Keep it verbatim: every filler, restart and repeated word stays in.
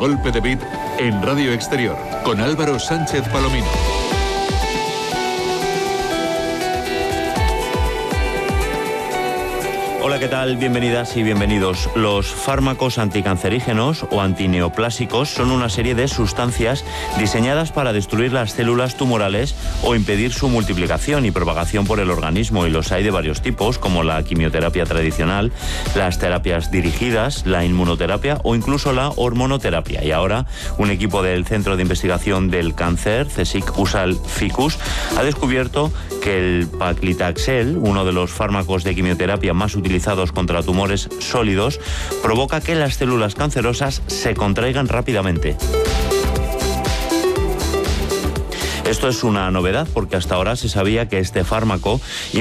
Golpe de Beat en Radio Exterior con Álvaro Sánchez Palomino. Hola, ¿qué tal? Bienvenidas y bienvenidos. Los fármacos anticancerígenos o antineoplásicos son una serie de sustancias diseñadas para destruir las células tumorales o impedir su multiplicación y propagación por el organismo, y los hay de varios tipos, como la quimioterapia tradicional, las terapias dirigidas, la inmunoterapia o incluso la hormonoterapia. Y ahora, un equipo del Centro de Investigación del Cáncer, CSIC USAL Ficus, ha descubierto que el paclitaxel, uno de los fármacos de quimioterapia más utilizados contra tumores sólidos, provoca que las células cancerosas se contraigan rápidamente. Esto es una novedad porque hasta ahora se sabía que este fármaco